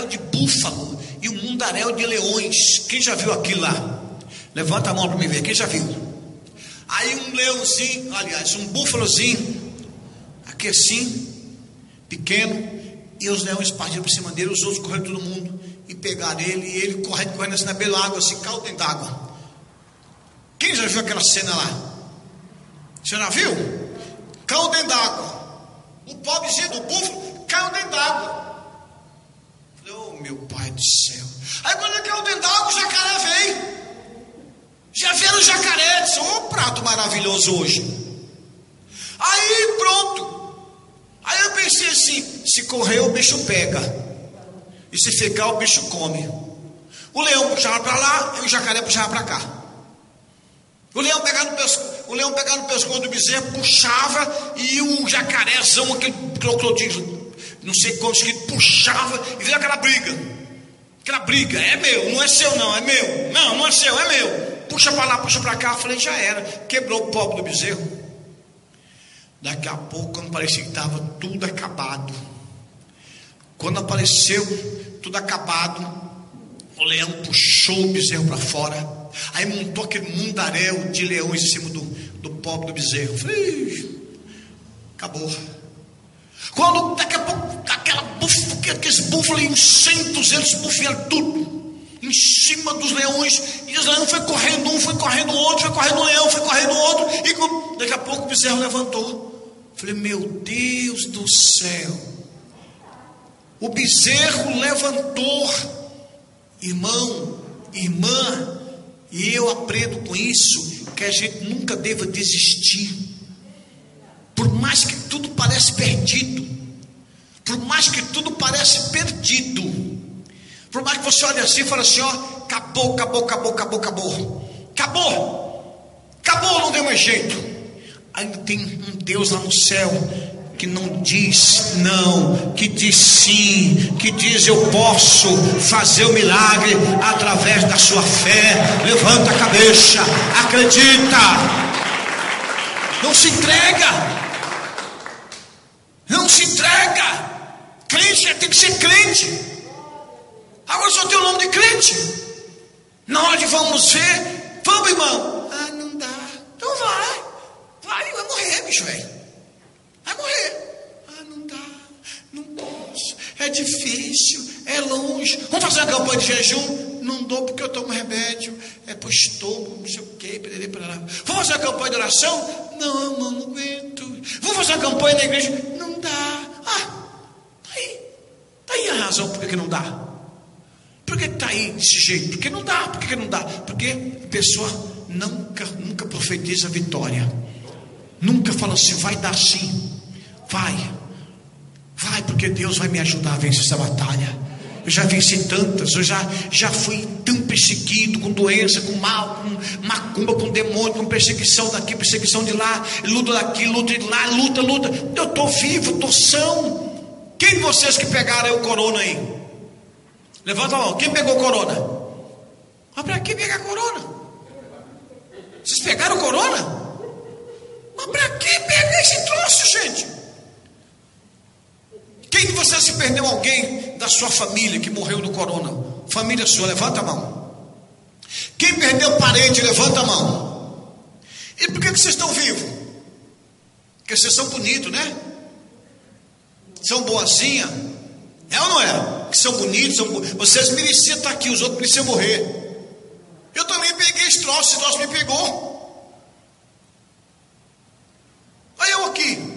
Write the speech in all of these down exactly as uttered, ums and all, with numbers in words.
mundaréu de búfalo e um mundaréu de leões. Quem já viu aquilo lá? Levanta a mão para me ver, quem já viu? Aí um leãozinho, aliás, um búfalozinho, aqui assim, pequeno, e os leões partiram por cima dele, os outros correram todo mundo e pegaram ele, e ele correndo, correndo assim na beira da água, assim, caiu dentro d'água. Quem já viu aquela cena lá? Você já viu? Caiu dentro d'água. O pobrezinho do búfalo caiu dentro d'água. Falei, oh meu pai do céu. Aí quando ele caiu dentro d'água, o jacaré veio. Já viram o jacaré? Disse, oh, prato maravilhoso hoje. Aí pronto. Aí eu pensei assim, se correr o bicho pega, e se ficar o bicho come. O leão puxava para lá e o jacaré puxava para cá. O leão pegava no pescoço, o leão pegava no pescoço do bezerro, puxava, e o jacarézão, aquele crocodilo, não sei quantos que puxava, e veio aquela briga. Aquela briga, é meu, não é seu não, é meu. Não, não é seu, é meu. Puxa para lá, puxa para cá. Eu falei, já era. Quebrou o pobre do bezerro. Daqui a pouco, quando parecia que estava tudo acabado, quando apareceu tudo acabado, o leão puxou o bezerro para fora. Aí montou aquele mundaréu de leões em cima do, do pobre do bezerro. Falei, acabou. Quando daqui a pouco, aquela búfala, aqueles búfalos, uns cem, duzentos búfalos, tudo em cima dos leões, e os leões foi correndo, um foi correndo o outro, foi correndo o leão, foi correndo o outro, e daqui a pouco o bezerro levantou. Falei, meu Deus do céu, o bezerro levantou. Irmão, irmã, e eu aprendo com isso que a gente nunca deva desistir. Por mais que tudo pareça perdido, por mais que tudo pareça perdido, por mais que você olhe assim e fale assim, ó, acabou, acabou, acabou, acabou, acabou, acabou, acabou, não deu mais jeito. Ainda tem um Deus lá no céu que não diz não, que diz sim, que diz eu posso fazer o milagre através da sua fé. Levanta a cabeça, acredita, não se entrega, não se entrega. Crente tem que ser crente. Agora só tem o nome de crente. Na hora de vamos ver, vamos, irmão. Ah, não dá. Então vai, vai, vai morrer, bicho velho. Vai morrer. Ah, não dá, não posso, é difícil, é longe. Vamos fazer uma campanha de jejum? Não dou porque eu tomo remédio, é pro estômago, não sei o que. Vamos fazer uma campanha de oração? Não, não, não aguento. Vamos fazer uma campanha na igreja? Não dá. Ah, tá aí, tá aí a razão por que não dá. Por que está aí desse jeito? Porque não dá, por que não dá? Porque a pessoa nunca, nunca profetiza vitória. Nunca fala assim, vai dar sim. Vai, vai, porque Deus vai me ajudar a vencer essa batalha. Eu já venci tantas, eu já, já fui tão perseguido, com doença, com mal, com macumba, com demônio, com perseguição daqui, perseguição de lá, luta daqui, luta de lá, luta, luta. Eu estou vivo, estou são. Quem de vocês que pegaram aí o corona aí? Levanta a mão, quem pegou o corona? Mas para que pegar corona? Vocês pegaram o corona? Mas para que pegar esse troço, gente? Quem de vocês se perdeu alguém da sua família que morreu no corona? Família sua, levanta a mão. Quem perdeu parente, levanta a mão. E por que, que vocês estão vivos? Porque vocês são bonitos, né? São boazinha. É ou não é? Que são bonitos, são bo... vocês mereciam estar aqui, os outros mereciam morrer. Eu também peguei esse troço, esse troço me pegou. Olha eu aqui.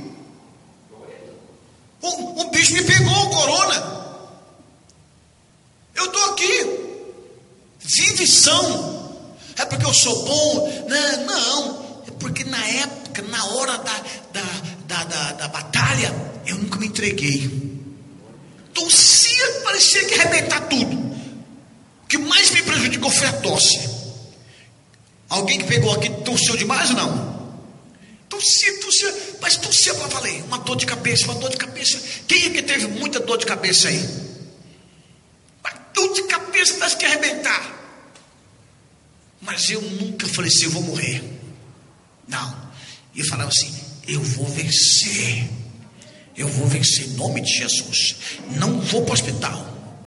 Um, um bicho me pegou, o corona. Eu estou aqui. Vive são. É porque eu sou bom? Não, não. É porque na época, na hora da, da, da, da, da batalha, eu nunca me entreguei. Tossia, parecia que ia arrebentar tudo. O que mais me prejudicou foi a tosse. Alguém que pegou aqui tossiu demais ou não? Tossia, tossia, mas tossia para valer. Uma dor de cabeça, uma dor de cabeça. Quem é que teve muita dor de cabeça aí? Uma dor de cabeça, parece que ia arrebentar. Mas eu nunca falei assim, eu vou morrer. Não. E eu falava assim, eu vou vencer. Eu vou vencer em nome de Jesus. Não vou para o hospital.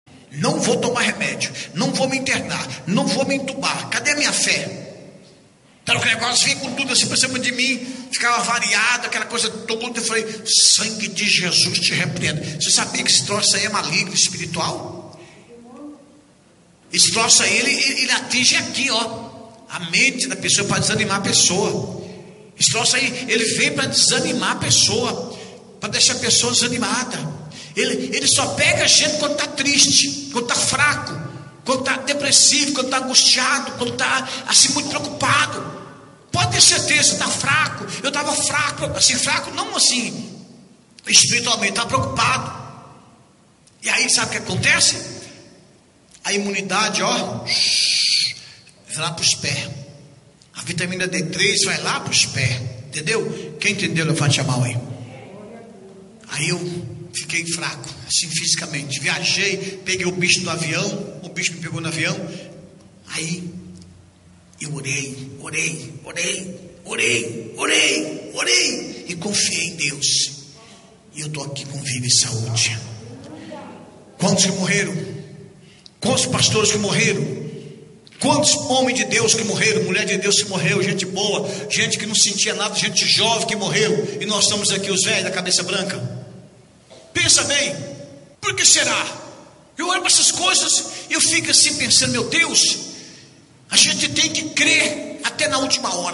não vou tomar remédio, não vou me internar, não vou me entubar. Cadê a minha fé? Então o negócio vinha com tudo assim para cima de mim, ficava variado, aquela coisa toda. Eu falei, sangue de Jesus te repreenda. Você sabia que esse troço aí é maligno espiritual? Esse troço aí, ele, ele atinge aqui, ó, a mente da pessoa, para desanimar a pessoa. Esse troço aí, ele vem para desanimar a pessoa, para deixar a pessoa desanimada. Ele, ele só pega a gente quando está triste, quando está fraco, quando está depressivo, quando está angustiado, quando está assim muito preocupado. Pode ter certeza, está fraco. Eu estava fraco, assim, fraco não assim espiritualmente, estava preocupado. E aí sabe o que acontece? A imunidade, ó, vai lá para os pés. A vitamina D três vai lá para os pés. Entendeu? Quem entendeu, levante a mão aí. Aí eu fiquei fraco, assim fisicamente. Viajei, peguei o bicho do avião. O bicho me pegou no avião. Aí eu orei, orei, orei, orei, orei, orei e confiei em Deus. E eu estou aqui com vida e saúde. Quantos que morreram? Quantos pastores que morreram? Quantos homens de Deus que morreram, mulher de Deus que morreu, gente boa, gente que não sentia nada, gente jovem que morreu, e nós estamos aqui os velhos da cabeça branca. Pensa bem, por que será? Eu olho para essas coisas e eu fico assim pensando, meu Deus, a gente tem que crer até na última hora.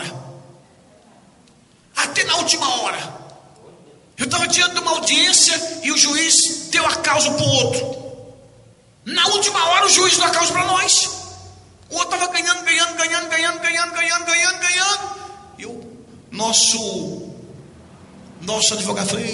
Até na última hora. Eu estava diante de uma audiência e o juiz deu a causa para o outro. Na última hora o juiz deu a causa para nós. O outro estava ganhando, ganhando, ganhando, ganhando, ganhando, ganhando, ganhando, ganhando. E o nosso, nosso advogado falou,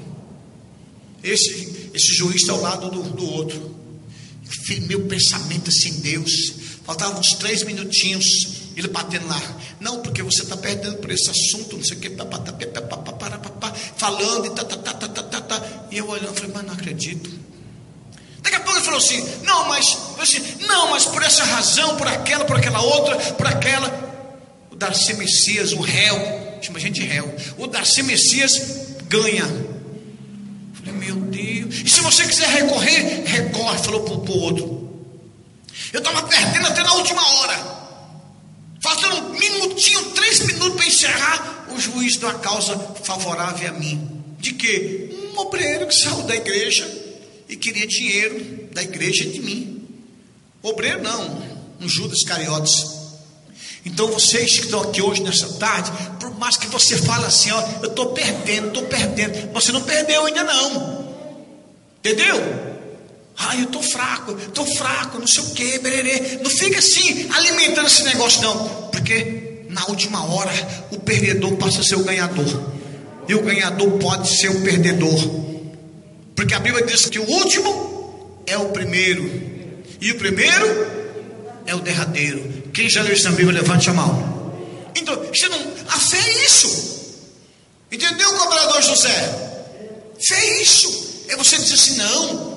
esse, esse juiz está ao lado do, do outro. Meu pensamento assim, Deus. Faltavam uns três minutinhos, ele batendo lá. Não, porque você está perdendo por esse assunto, não sei o que, pá, pá, pá, pá, pá, pá, pá, pá, falando e tá, tá, tá, tá, tá, tá, tá. E eu olhando, falei, mas não acredito. Daqui a pouco ele falou assim, não, mas assim, não, mas por essa razão, por aquela, por aquela outra, por aquela. O Darcy Messias, o réu, chama a gente de réu. O Darcy Messias ganha. Falei, meu Deus. E se você quiser recorrer, recorre, falou para o outro. Eu estava perdendo até na última hora. Faltando um minutinho, três minutos para encerrar, o juiz deu a causa favorável a mim. De quê? Um obreiro que saiu da igreja e queria dinheiro da igreja de mim. Obreiro não, um Judas Iscariotes. Então vocês que estão aqui hoje nessa tarde, por mais que você fale assim, ó, eu estou perdendo, estou perdendo, você não perdeu ainda não. Entendeu? Ah, eu estou fraco, estou fraco, não sei o que, bererê. Não fica assim, alimentando esse negócio não. Porque na última hora, o perdedor passa a ser o ganhador. E o ganhador pode ser o perdedor. Porque a Bíblia diz que o último é o primeiro. E o primeiro é o derradeiro. Quem já leu isso na Bíblia, levante a mão. Então, você não, a fé é isso. Entendeu, cobrador José? Fé é isso. É você dizer assim, não.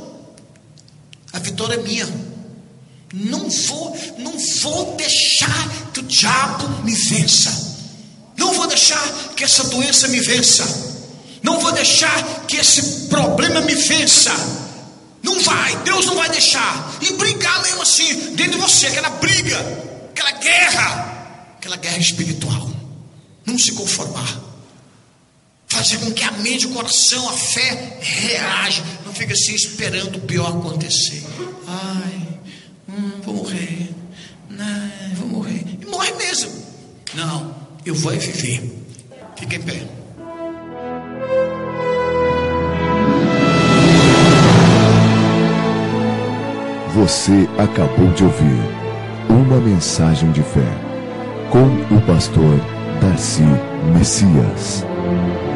A vitória é minha. Não vou, não vou deixar que o diabo me vença. Não vou deixar que essa doença me vença. Não vou deixar que esse problema me vença. Não vai, Deus não vai deixar. E brigar mesmo assim, dentro de você, aquela briga, aquela guerra, aquela guerra espiritual. Não se conformar. Fazer com que a mente, o coração, a fé reage. Não fica assim esperando o pior acontecer. Ai, hum, vou morrer. Não, vou morrer. E morre mesmo. Não, eu vou viver. Fica em pé. Você acabou de ouvir uma mensagem de fé com o pastor Darcy Messias.